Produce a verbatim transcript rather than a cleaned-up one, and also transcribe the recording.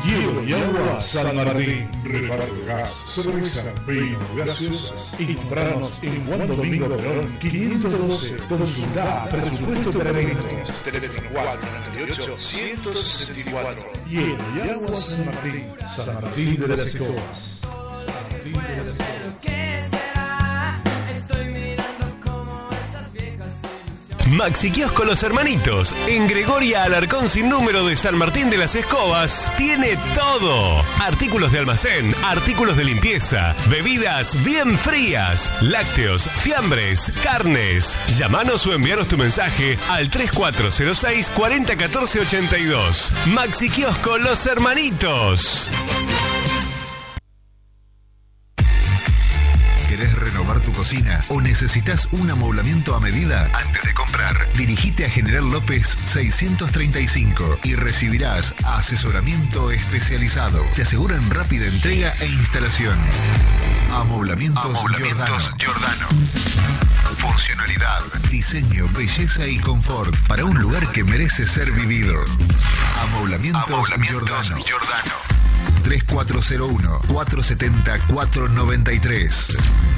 Hielo y agua San Martín. Reparto gas, cerveza, vino, gaseosas. Encontranos en Juan Domingo Perón quinientos doce. Consulta presupuesto para eventos. Teléfono cuatro nueve ocho, uno seis cuatro. Hielo y agua San Martín. San Martín de las Escobas. San Martín de las Escobas. Maxi Kiosco Los Hermanitos, en Gregoria Alarcón sin número de San Martín de las Escobas, tiene todo. Artículos de almacén, artículos de limpieza, bebidas bien frías, lácteos, fiambres, carnes. Llámanos o envianos tu mensaje al tres cuatro cero seis, cuatro cero uno cuatro ocho dos. Maxi Kiosco Los Hermanitos. ¿Querés renovar tu cocina o necesitas un amoblamiento a medida? Antes de comprar, dirigite a General López seiscientos treinta y cinco y recibirás asesoramiento especializado. Te aseguran rápida entrega e instalación. Amoblamientos, Amoblamientos Giordano. Giordano. Funcionalidad, diseño, belleza y confort para un lugar que merece ser vivido. Amoblamientos, Amoblamientos Giordano. Giordano. tres cuatro cero uno, cuatro siete cero, cuatro nueve tres.